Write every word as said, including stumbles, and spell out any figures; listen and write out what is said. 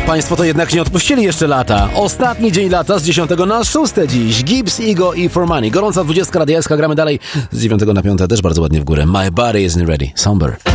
Państwo to jednak nie odpuścili jeszcze lata. Ostatni dzień lata z dziesiątego na szóste dziś. Gibbs, Ego i For Money. Gorąca dwudziestka radialska, gramy dalej z dziewiątego na piąte, też bardzo ładnie w górę. My Body Isn't Ready. Somber.